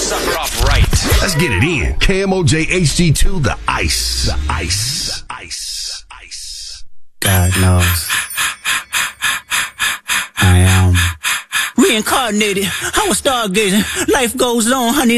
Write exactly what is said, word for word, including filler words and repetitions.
sucker off right. Let's get it in. K M O J H D two, the ice. The ice. The ice. Ice. God knows. I am reincarnated. I was stargazing. Life goes on, honey.